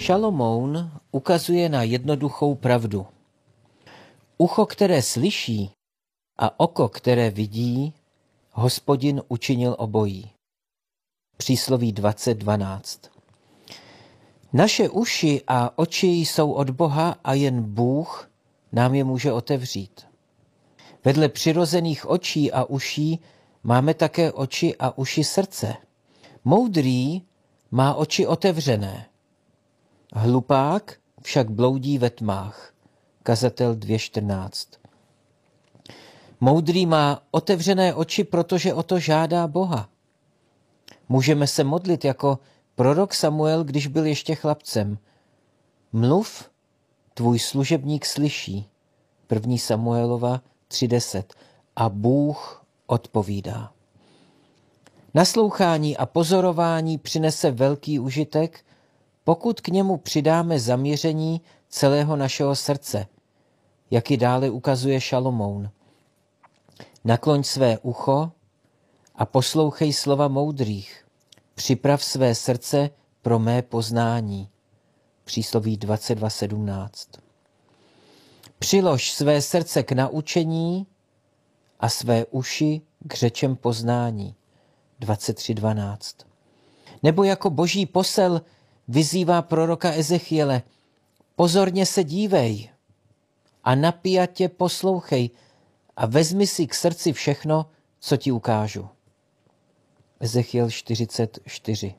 Šalomoun ukazuje na jednoduchou pravdu. Ucho, které slyší, a oko, které vidí, Hospodin učinil obojí. Přísloví 20:12. Naše uši a oči jsou od Boha a jen Bůh nám je může otevřít. Vedle přirozených očí a uší máme také oči a uši srdce. Moudrý má oči otevřené. Hlupák však bloudí ve tmách. Kazatel 2.14. Moudrý má otevřené oči, protože o to žádá Boha. Můžeme se modlit jako prorok Samuel, když byl ještě chlapcem. Mluv, tvůj služebník slyší. 1. Samuelova 3.10. A Bůh odpovídá. Naslouchání a pozorování přinese velký užitek, pokud k němu přidáme zaměření celého našeho srdce, jak i dále ukazuje Šalomoun. Nakloň své ucho a poslouchej slova moudrých. Připrav své srdce pro mé poznání. Přísloví 22.17. Přilož své srdce k naučení a své uši k řečem poznání. 23.12. Nebo jako boží posel vyzývá proroka Ezechiele: pozorně se dívej a napjatě poslouchej a vezmi si k srdci všechno, co ti ukážu. Ezechiel 44.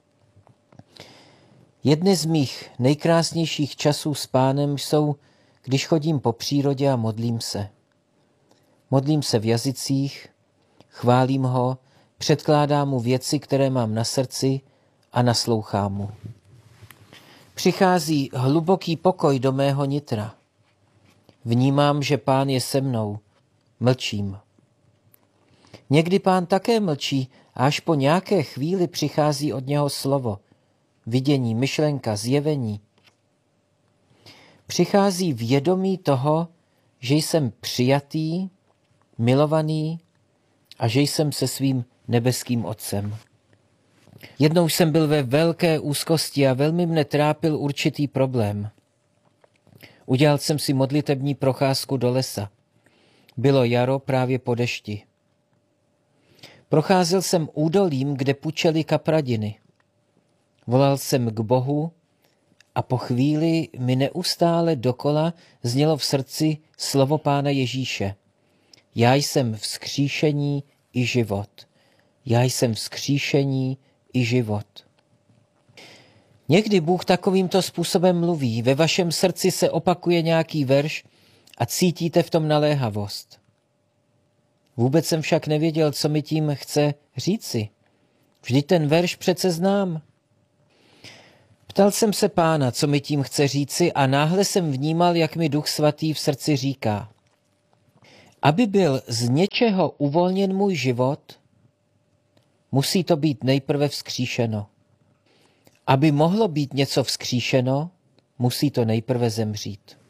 Jedny z mých nejkrásnějších časů s Pánem jsou, když chodím po přírodě a modlím se. Modlím se v jazycích, chválím ho, předkládám mu věci, které mám na srdci a naslouchám mu. Přichází hluboký pokoj do mého nitra. Vnímám, že Pán je se mnou. Mlčím. Někdy Pán také mlčí a až po nějaké chvíli přichází od něho slovo, vidění, myšlenka, zjevení. Přichází vědomí toho, že jsem přijatý, milovaný a že jsem se svým nebeským Otcem. Jednou jsem byl ve velké úzkosti a velmi mne trápil určitý problém. Udělal jsem si modlitební procházku do lesa. Bylo jaro právě po dešti. Procházel jsem údolím, kde pučely kapradiny. Volal jsem k Bohu a po chvíli mi neustále dokola znělo v srdci slovo Pána Ježíše. Já jsem vzkříšení i život. Já jsem vzkříšení i život. Někdy Bůh takovýmto způsobem mluví. Ve vašem srdci se opakuje nějaký verš a cítíte v tom naléhavost. Vůbec jsem však nevěděl, co mi tím chce říci. Vždyť ten verš přece znám. Ptal jsem se Pána, co mi tím chce říci, a náhle jsem vnímal, jak mi Duch Svatý v srdci říká. Aby byl z něčeho uvolněn můj život, musí to být nejprve vzkříšeno. Aby mohlo být něco vzkříšeno, musí to nejprve zemřít.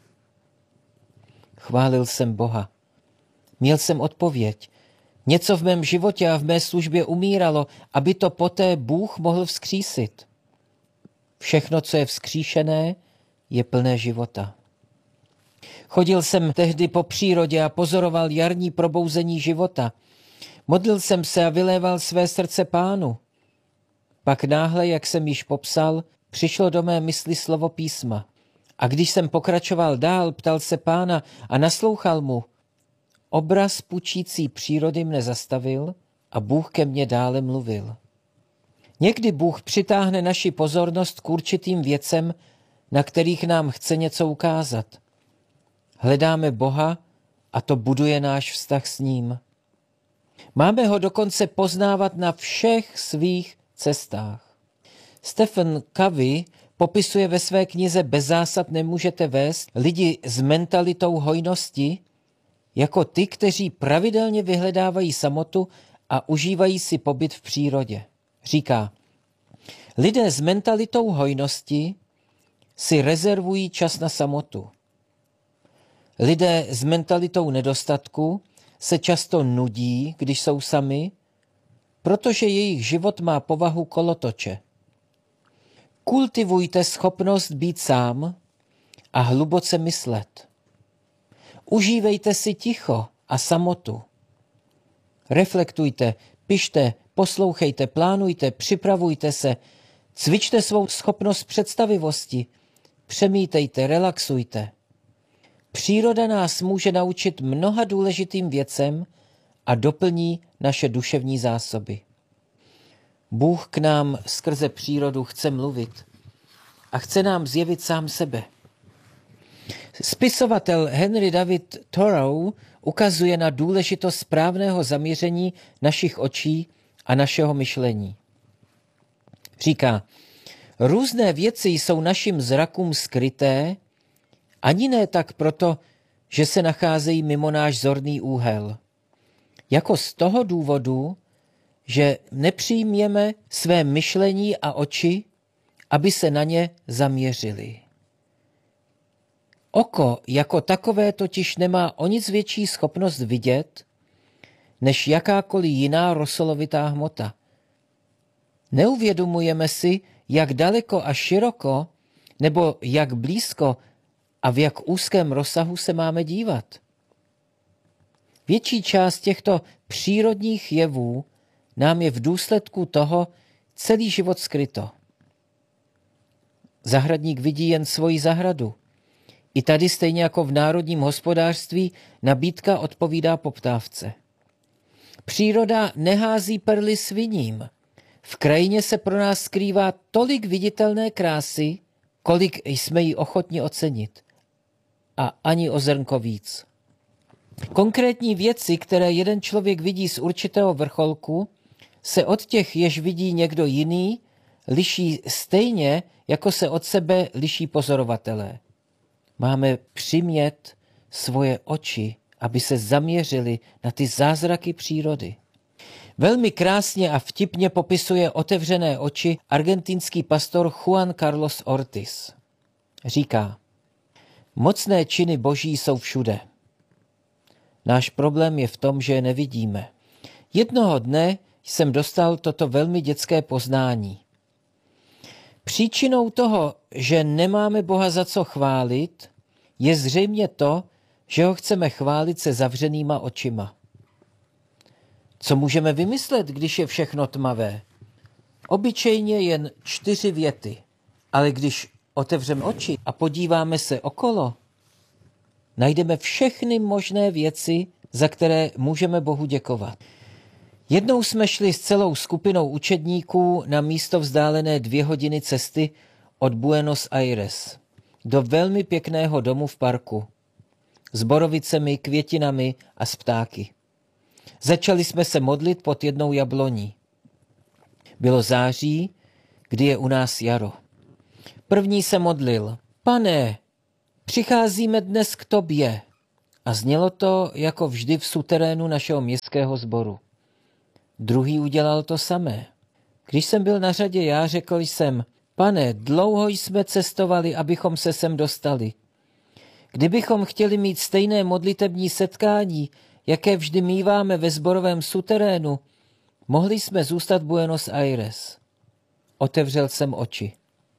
Chválil jsem Boha. Měl jsem odpověď. Něco v mém životě a v mé službě umíralo, aby to poté Bůh mohl vzkřísit. Všechno, co je vzkříšené, je plné života. Chodil jsem tehdy po přírodě a pozoroval jarní probouzení života. Modlil jsem se a vyléval své srdce Pánu. Pak náhle, jak jsem již popsal, přišlo do mé mysli slovo písma. A když jsem pokračoval dál, ptal se Pána a naslouchal mu, obraz pučící přírody mne zastavil a Bůh ke mně dále mluvil. Někdy Bůh přitáhne naši pozornost k určitým věcem, na kterých nám chce něco ukázat. Hledáme Boha a to buduje náš vztah s ním. Máme ho dokonce poznávat na všech svých cestách. Stephen Covey popisuje ve své knize Bez zásad nemůžete vést lidi s mentalitou hojnosti jako ty, kteří pravidelně vyhledávají samotu a užívají si pobyt v přírodě. Říká, lidé s mentalitou hojnosti si rezervují čas na samotu. Lidé s mentalitou nedostatku se často nudí, když jsou sami, protože jejich život má povahu kolotoče. Kultivujte schopnost být sám a hluboce myslet. Užívejte si ticho a samotu. Reflektujte, pište, poslouchejte, plánujte, připravujte se, cvičte svou schopnost představivosti, přemítejte, relaxujte. Příroda nás může naučit mnoha důležitým věcem a doplní naše duševní zásoby. Bůh k nám skrze přírodu chce mluvit a chce nám zjevit sám sebe. Spisovatel Henry David Thoreau ukazuje na důležitost správného zaměření našich očí a našeho myšlení. Říká, různé věci jsou našim zrakům skryté, ani ne tak proto, že se nacházejí mimo náš zorný úhel. Jako z toho důvodu, že nepřijměme své myšlení a oči, aby se na ně zaměřili. Oko jako takové totiž nemá o nic větší schopnost vidět, než jakákoliv jiná rosolovitá hmota. Neuvědomujeme si, jak daleko a široko, nebo jak blízko a v jak úzkém rozsahu se máme dívat. Větší část těchto přírodních jevů nám je v důsledku toho celý život skryto. Zahradník vidí jen svoji zahradu. I tady stejně jako v národním hospodářství nabídka odpovídá poptávce. Příroda nehází perly sviním. V krajině se pro nás skrývá tolik viditelné krásy, kolik jsme ji ochotni ocenit. A ani o zrnko víc. Konkrétní věci, které jeden člověk vidí z určitého vrcholku, se od těch, jež vidí někdo jiný, liší stejně, jako se od sebe liší pozorovatelé. Máme přimět svoje oči, aby se zaměřili na ty zázraky přírody. Velmi krásně a vtipně popisuje otevřené oči argentinský pastor Juan Carlos Ortiz. Říká, mocné činy Boží jsou všude. Náš problém je v tom, že je nevidíme. Jednoho dne jsem dostal toto velmi dětské poznání. Příčinou toho, že nemáme Boha za co chválit, je zřejmě to, že ho chceme chválit se zavřenýma očima. Co můžeme vymyslet, když je všechno tmavé? Obyčejně jen 4 věty, ale když otevřeme oči a podíváme se okolo, najdeme všechny možné věci, za které můžeme Bohu děkovat. Jednou jsme šli s celou skupinou učedníků na místo vzdálené 2 hodiny cesty od Buenos Aires do velmi pěkného domu v parku s borovicemi, květinami a s ptáky. Začali jsme se modlit pod jednou jabloní. Bylo září, kdy je u nás jaro. První se modlil, Pane, přicházíme dnes k tobě. A znělo to jako vždy v suterénu našeho městského sboru. Druhý udělal to samé. Když jsem byl na řadě já, řekl jsem, Pane, dlouho jsme cestovali, abychom se sem dostali. Kdybychom chtěli mít stejné modlitební setkání, jaké vždy míváme ve sborovém suterénu, mohli jsme zůstat v Buenos Aires. Otevřel jsem oči.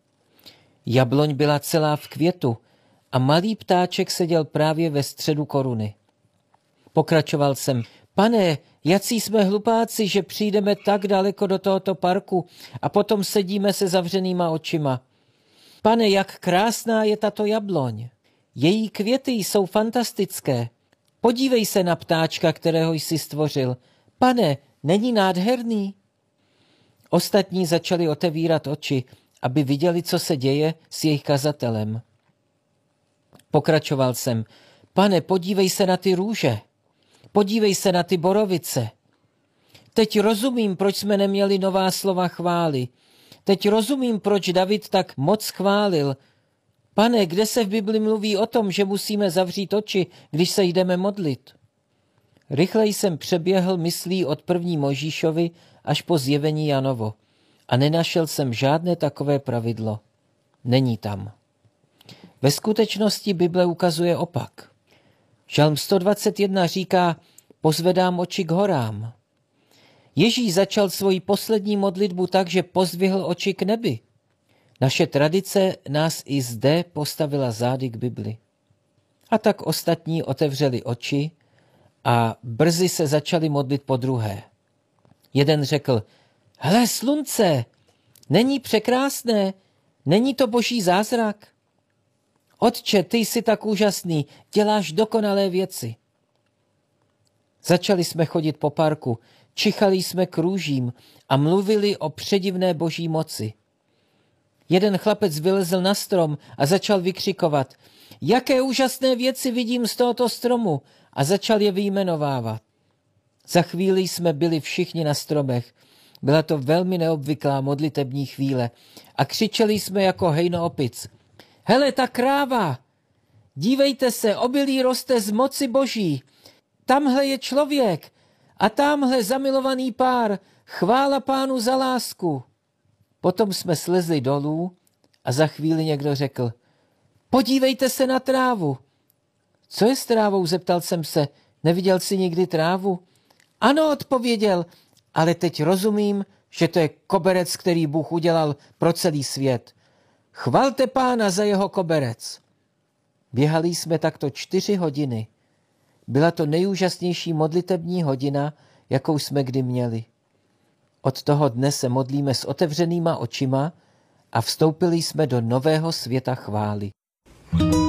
Jabloň byla celá v květu a malý ptáček seděl právě ve středu koruny. Pokračoval jsem, Pane, jací jsme hlupáci, že přijdeme tak daleko do tohoto parku a potom sedíme se zavřenýma očima. Pane, jak krásná je tato jabloň. Její květy jsou fantastické. Podívej se na ptáčka, kterého jsi stvořil. Pane, není nádherný? Ostatní začali otevírat oči, aby viděli, co se děje s jejich kazatelem. Pokračoval jsem. Pane, podívej se na ty růže. Podívej se na ty borovice. Teď rozumím, proč jsme neměli nová slova chvály. Teď rozumím, proč David tak moc chválil. Pane, kde se v Bibli mluví o tom, že musíme zavřít oči, když se jdeme modlit? Rychleji jsem přeběhl myslí od 1. Mojžíšovi až po Zjevení Janovo a nenašel jsem žádné takové pravidlo. Není tam. Ve skutečnosti Bible ukazuje opak. Žalm 121 říká, pozvedám oči k horám. Ježíš začal svoji poslední modlitbu tak, že pozdvihl oči k nebi. Naše tradice nás i zde postavila zády k Bibli. A tak ostatní otevřeli oči a brzy se začali modlit podruhé. Jeden řekl, hele, slunce, není překrásné, není to boží zázrak? Otče, ty jsi tak úžasný, děláš dokonalé věci. Začali jsme chodit po parku, čichali jsme krůžím a mluvili o předivné boží moci. Jeden chlapec vylezl na strom a začal vykřikovat, jaké úžasné věci vidím z tohoto stromu, a začal je vyjmenovávat. Za chvíli jsme byli všichni na stromech. Byla to velmi neobvyklá modlitební chvíle a křičeli jsme jako hejno opic. Hele, ta kráva! Dívejte se, obilí roste z moci boží. Tamhle je člověk a tamhle zamilovaný pár. Chvála Pánu za lásku. Potom jsme slezli dolů a za chvíli někdo řekl, podívejte se na trávu. Co je s trávou, zeptal jsem se, neviděl jsi nikdy trávu? Ano, odpověděl, ale teď rozumím, že to je koberec, který Bůh udělal pro celý svět. Chvalte Pána za jeho koberec. Běhali jsme takto 4 hodiny. Byla to nejúžasnější modlitební hodina, jakou jsme kdy měli. Od toho dne se modlíme s otevřenýma očima a vstoupili jsme do nového světa chvály.